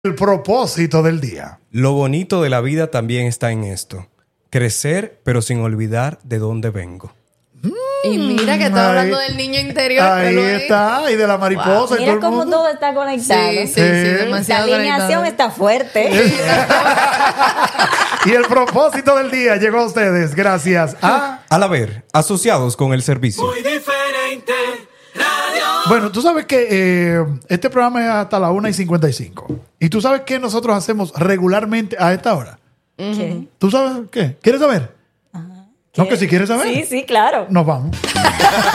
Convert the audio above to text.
El propósito del día. Lo bonito de la vida también está en esto. Crecer, pero sin olvidar de dónde vengo. Y mira que está hablando del niño interior. Ahí está, y de la mariposa. Mira y todo el cómo mundo. todo está conectado. Sí, demasiado La alineación conectado. está fuerte. Y el propósito del día llegó a ustedes gracias a... Al haber, asociados con el servicio. Muy diferente radio. Bueno, tú sabes que este programa es hasta las 1:55. Y tú sabes qué nosotros hacemos regularmente a esta hora. ¿Qué? ¿Tú sabes qué? ¿Quieres saber? No, que si quieres saber. Sí, claro. Nos vamos.